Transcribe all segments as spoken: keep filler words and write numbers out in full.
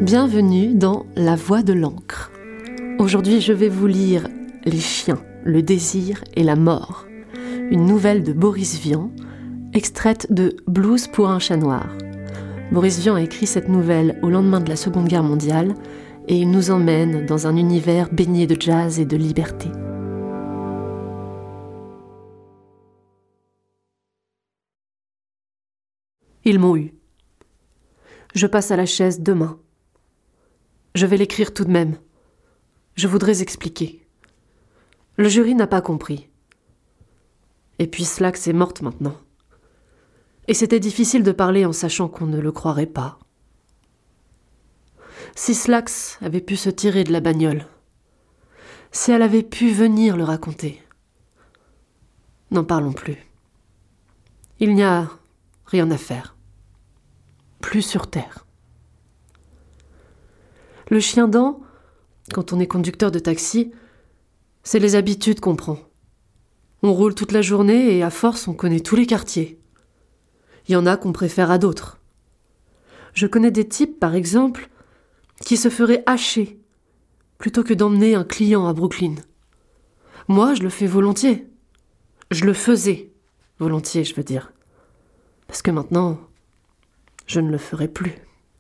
Bienvenue dans La Voix de l'encre. Aujourd'hui, je vais vous lire Les chiens, le désir et la mort, une nouvelle de Boris Vian, extraite de Blues pour un chat noir. Boris Vian a écrit cette nouvelle au lendemain de la Seconde Guerre mondiale et il nous emmène dans un univers baigné de jazz et de liberté. Ils m'ont eu. Je passe à la chaise demain. Je vais l'écrire tout de même. Je voudrais expliquer. Le jury n'a pas compris. Et puis Slax est morte maintenant. Et c'était difficile de parler en sachant qu'on ne le croirait pas. Si Slax avait pu se tirer de la bagnole, si elle avait pu venir le raconter. N'en parlons plus. Il n'y a rien à faire. Plus sur terre. Le chien-dent, quand on est conducteur de taxi, c'est les habitudes qu'on prend. On roule toute la journée et à force, on connaît tous les quartiers. Il y en a qu'on préfère à d'autres. Je connais des types, par exemple, qui se feraient hacher plutôt que d'emmener un client à Brooklyn. Moi, je le fais volontiers. Je le faisais volontiers, je veux dire. Parce que maintenant, je ne le ferai plus.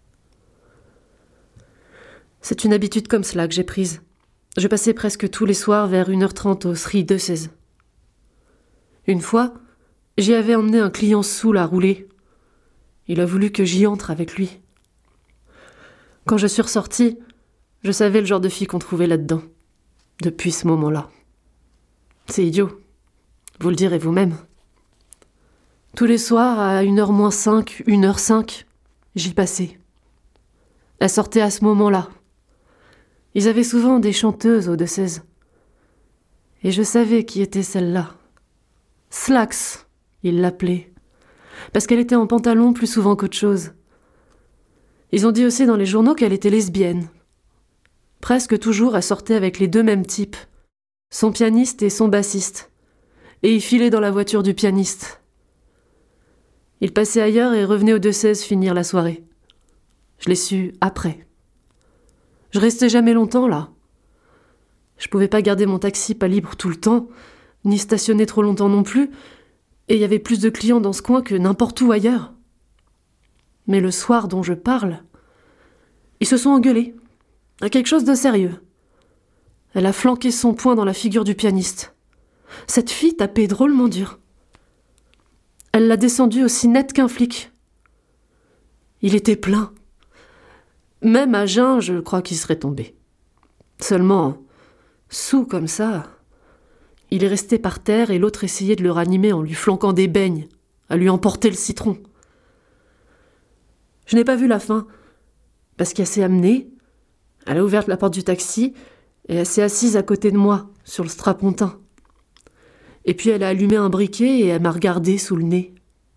C'est une habitude comme cela que j'ai prise. Je passais presque tous les soirs vers une heure trente au Sri deux seize. Une fois, j'y avais emmené un client saoul à rouler. Il a voulu que j'y entre avec lui. Quand je suis ressortie, je savais le genre de fille qu'on trouvait là-dedans. Depuis ce moment-là. C'est idiot. Vous le direz vous-même. Tous les soirs, à une heure moins cinq, une heure cinq, j'y passais. Elle sortait à ce moment-là. Ils avaient souvent des chanteuses au deux seize. Et je savais qui était celle-là. Slax, ils l'appelaient. Parce qu'elle était en pantalon plus souvent qu'autre chose. Ils ont dit aussi dans les journaux qu'elle était lesbienne. Presque toujours, elle sortait avec les deux mêmes types. Son pianiste et son bassiste. Et ils filaient dans la voiture du pianiste. Ils passaient ailleurs et revenaient au deux seize finir la soirée. Je l'ai su après. Je restais jamais longtemps là. Je pouvais pas garder mon taxi pas libre tout le temps, ni stationner trop longtemps non plus, et il y avait plus de clients dans ce coin que n'importe où ailleurs. Mais le soir dont je parle, ils se sont engueulés, à quelque chose de sérieux. Elle a flanqué son poing dans la figure du pianiste. Cette fille tapait drôlement dur. Elle l'a descendu aussi net qu'un flic. Il était plein. Même à jeun, je crois qu'il serait tombé. Seulement, saoul comme ça, il est resté par terre et l'autre essayait de le ranimer en lui flanquant des beignes, à lui emporter le citron. Je n'ai pas vu la fin, parce qu'elle s'est amenée, elle a ouvert la porte du taxi et elle s'est assise à côté de moi, sur le strapontin. Et puis elle a allumé un briquet et elle m'a regardé sous le nez.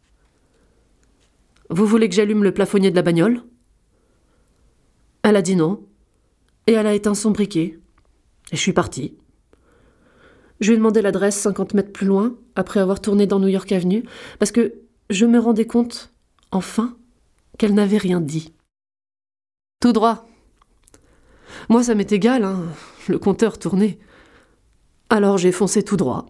« Vous voulez que j'allume le plafonnier de la bagnole ?» Elle a dit non, et elle a éteint son briquet. Et je suis partie. Je lui ai demandé l'adresse cinquante mètres plus loin, après avoir tourné dans New York Avenue, parce que je me rendais compte, enfin, qu'elle n'avait rien dit. Tout droit. Moi, ça m'est égal, hein, le compteur tournait. Alors j'ai foncé tout droit.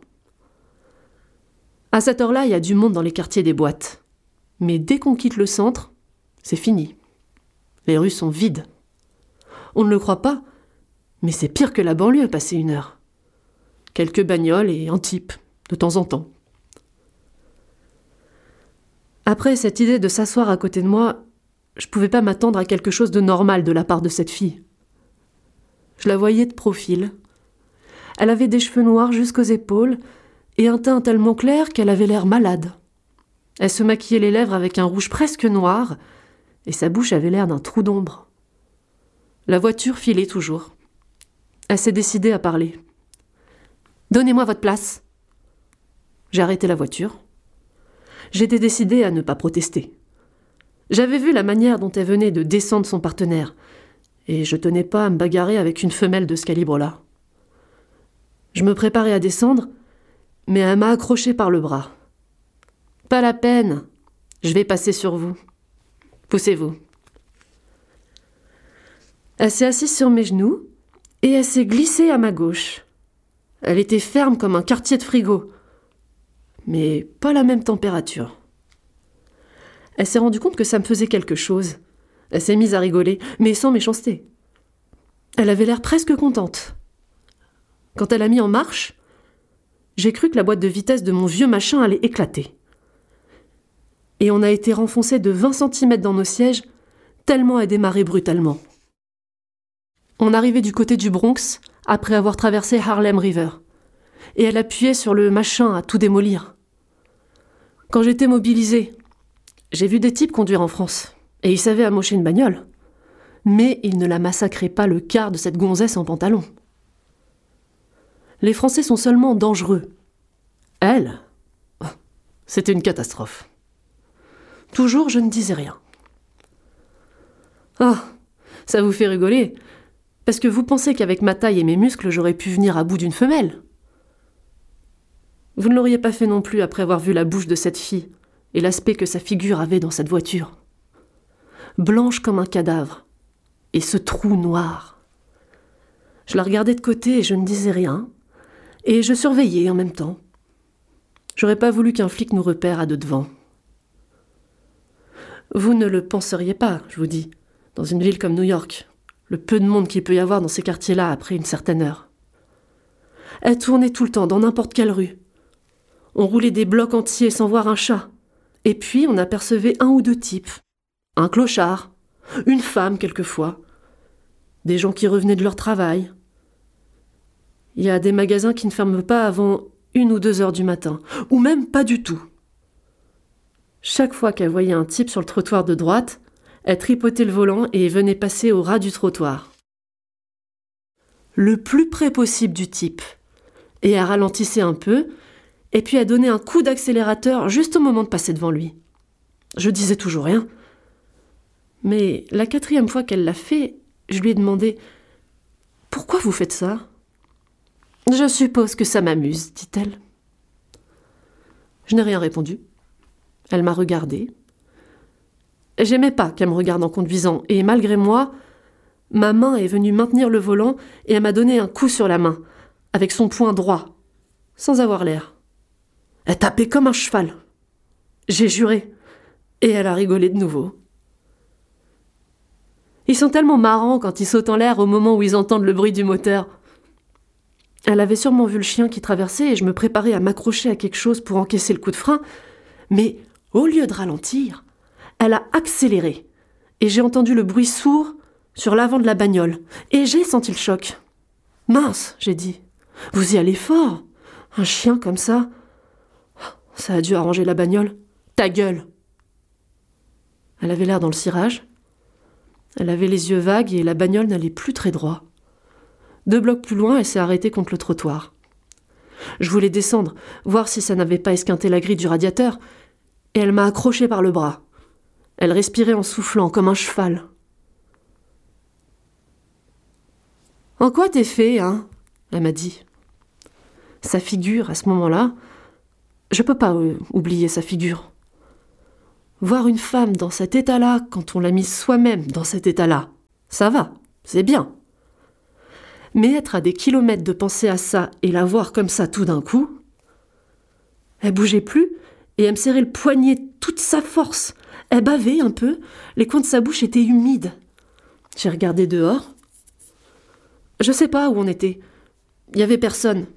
À cette heure-là, il y a du monde dans les quartiers des boîtes. Mais dès qu'on quitte le centre, c'est fini. Les rues sont vides. On ne le croit pas, mais c'est pire que la banlieue, passer une heure. Quelques bagnoles et un type, de temps en temps. Après cette idée de s'asseoir à côté de moi, je pouvais pas m'attendre à quelque chose de normal de la part de cette fille. Je la voyais de profil. Elle avait des cheveux noirs jusqu'aux épaules et un teint tellement clair qu'elle avait l'air malade. Elle se maquillait les lèvres avec un rouge presque noir et sa bouche avait l'air d'un trou d'ombre. La voiture filait toujours. Elle s'est décidée à parler. « Donnez-moi votre place !» J'ai arrêté la voiture. J'étais décidée à ne pas protester. J'avais vu la manière dont elle venait de descendre son partenaire, et je tenais pas à me bagarrer avec une femelle de ce calibre-là. Je me préparais à descendre, mais elle m'a accroché par le bras. « Pas la peine, je vais passer sur vous. Poussez-vous. » Elle s'est assise sur mes genoux et elle s'est glissée à ma gauche. Elle était ferme comme un quartier de frigo, mais pas la même température. Elle s'est rendue compte que ça me faisait quelque chose. Elle s'est mise à rigoler, mais sans méchanceté. Elle avait l'air presque contente. Quand elle a mis en marche, j'ai cru que la boîte de vitesse de mon vieux machin allait éclater. Et on a été renfoncé de vingt centimètres dans nos sièges, tellement elle démarrait brutalement. On arrivait du côté du Bronx, après avoir traversé Harlem River. Et elle appuyait sur le machin à tout démolir. Quand j'étais mobilisée, j'ai vu des types conduire en France, et ils savaient amocher une bagnole. Mais ils ne la massacraient pas le quart de cette gonzesse en pantalon. Les Français sont seulement dangereux. Elle, c'était une catastrophe. Toujours, je ne disais rien. Ah, ça vous fait rigoler, parce que vous pensez qu'avec ma taille et mes muscles, j'aurais pu venir à bout d'une femelle. Vous ne l'auriez pas fait non plus après avoir vu la bouche de cette fille et l'aspect que sa figure avait dans cette voiture. Blanche comme un cadavre, et ce trou noir. Je la regardais de côté et je ne disais rien, et je surveillais en même temps. J'aurais pas voulu qu'un flic nous repère à deux devant. Vous ne le penseriez pas, je vous dis, dans une ville comme New York, le peu de monde qu'il peut y avoir dans ces quartiers-là après une certaine heure. Elle tournait tout le temps, dans n'importe quelle rue. On roulait des blocs entiers sans voir un chat. Et puis on apercevait un ou deux types. Un clochard, une femme quelquefois, des gens qui revenaient de leur travail. Il y a des magasins qui ne ferment pas avant une ou deux heures du matin, ou même pas du tout. Chaque fois qu'elle voyait un type sur le trottoir de droite, elle tripotait le volant et venait passer au ras du trottoir. Le plus près possible du type. Et elle ralentissait un peu, et puis elle donnait un coup d'accélérateur juste au moment de passer devant lui. Je disais toujours rien. Mais la quatrième fois qu'elle l'a fait, je lui ai demandé « Pourquoi vous faites ça ?»« Je suppose que ça m'amuse, dit-elle. » Je n'ai rien répondu. Elle m'a regardée. J'aimais pas qu'elle me regarde en conduisant, et malgré moi, ma main est venue maintenir le volant et elle m'a donné un coup sur la main, avec son poing droit, sans avoir l'air. Elle tapait comme un cheval. J'ai juré, et elle a rigolé de nouveau. Ils sont tellement marrants quand ils sautent en l'air au moment où ils entendent le bruit du moteur. Elle avait sûrement vu le chien qui traversait et je me préparais à m'accrocher à quelque chose pour encaisser le coup de frein, mais au lieu de ralentir, elle a accéléré et j'ai entendu le bruit sourd sur l'avant de la bagnole et j'ai senti le choc. « Mince !» j'ai dit. « Vous y allez fort ! Un chien comme ça !» Ça a dû arranger la bagnole. « Ta gueule !» Elle avait l'air dans le cirage. Elle avait les yeux vagues et la bagnole n'allait plus très droit. Deux blocs plus loin, elle s'est arrêtée contre le trottoir. Je voulais descendre, voir si ça n'avait pas esquinté la grille du radiateur, et elle m'a accroché par le bras. Elle respirait en soufflant, comme un cheval. « En quoi t'es fait, hein ?» elle m'a dit. Sa figure, à ce moment-là, je peux pas euh, oublier sa figure. Voir une femme dans cet état-là, quand on l'a mise soi-même dans cet état-là, ça va, c'est bien. Mais être à des kilomètres de penser à ça et la voir comme ça tout d'un coup, elle bougeait plus et elle me serrait le poignet toute sa force. Elle bavait un peu, les coins de sa bouche étaient humides. J'ai regardé dehors. Je sais pas où on était. Il y avait personne.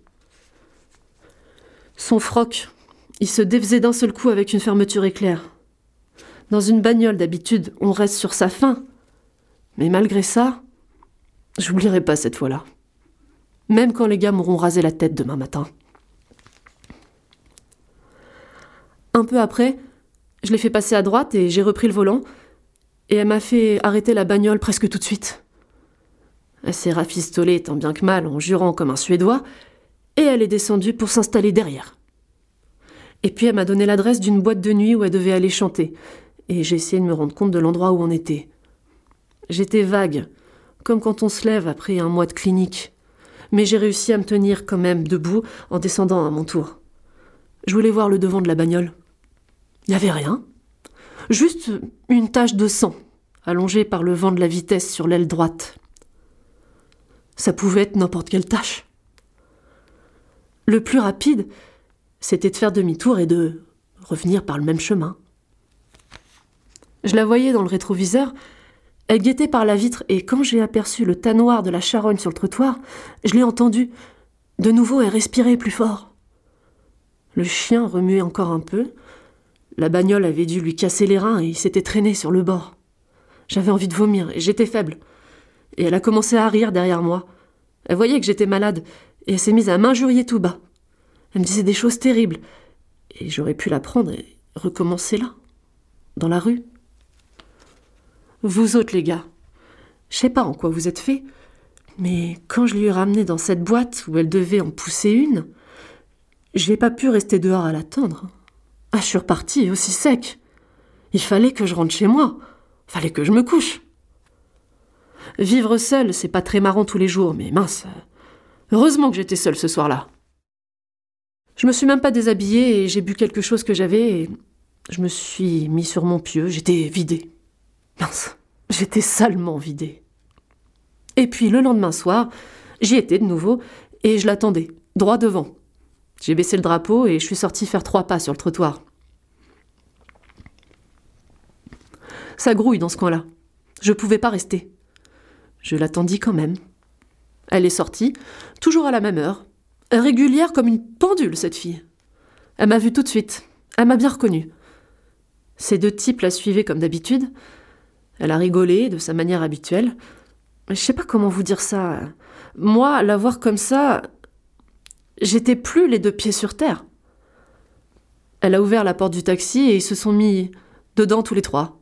Son froc, il se défaisait d'un seul coup avec une fermeture éclair. Dans une bagnole, d'habitude, on reste sur sa faim. Mais malgré ça, j'oublierai pas cette fois-là. Même quand les gars m'auront rasé la tête demain matin. Un peu après, je l'ai fait passer à droite et j'ai repris le volant. Et elle m'a fait arrêter la bagnole presque tout de suite. Elle s'est rafistolée tant bien que mal en jurant comme un Suédois. Et elle est descendue pour s'installer derrière. Et puis elle m'a donné l'adresse d'une boîte de nuit où elle devait aller chanter. Et j'ai essayé de me rendre compte de l'endroit où on était. J'étais vague, comme quand on se lève après un mois de clinique. Mais j'ai réussi à me tenir quand même debout en descendant à mon tour. Je voulais voir le devant de la bagnole. Il n'y avait rien. Juste une tache de sang, allongée par le vent de la vitesse sur l'aile droite, Ça pouvait être n'importe quelle tâche. Le plus rapide, c'était de faire demi-tour et de revenir par le même chemin. Je la voyais dans le rétroviseur, elle guettait par la vitre et quand j'ai aperçu le tas noir de la charogne sur le trottoir, je l'ai entendue. De nouveau, elle respirait plus fort. Le chien remuait encore un peu. La bagnole avait dû lui casser les reins et il s'était traîné sur le bord. J'avais envie de vomir et j'étais faible. Et elle a commencé à rire derrière moi. Elle voyait que j'étais malade et elle s'est mise à m'injurier tout bas. Elle me disait des choses terribles. Et j'aurais pu la prendre et recommencer là, dans la rue. Vous autres, les gars, je sais pas en quoi vous êtes faits, mais quand je lui ai ramené dans cette boîte où elle devait en pousser une, je n'ai pas pu rester dehors à l'attendre. Ah, je suis repartie aussi sec. Il fallait que je rentre chez moi. Fallait que je me couche. Vivre seule, c'est pas très marrant tous les jours, mais mince. Heureusement que j'étais seule ce soir-là. Je me suis même pas déshabillée et j'ai bu quelque chose que j'avais et je me suis mis sur mon pieu. J'étais vidée. Mince, j'étais salement vidée. Et puis le lendemain soir, j'y étais de nouveau et je l'attendais, droit devant. J'ai baissé le drapeau et je suis sortie faire trois pas sur le trottoir. Ça grouille dans ce coin-là. Je pouvais pas rester. Je l'attendis quand même. Elle est sortie, toujours à la même heure. Régulière comme une pendule, cette fille. Elle m'a vue tout de suite. Elle m'a bien reconnue. Ces deux types la suivaient comme d'habitude. Elle a rigolé de sa manière habituelle. Je sais pas comment vous dire ça. Moi, la voir comme ça, j'étais plus les deux pieds sur terre. Elle a ouvert la porte du taxi et ils se sont mis dedans tous les trois.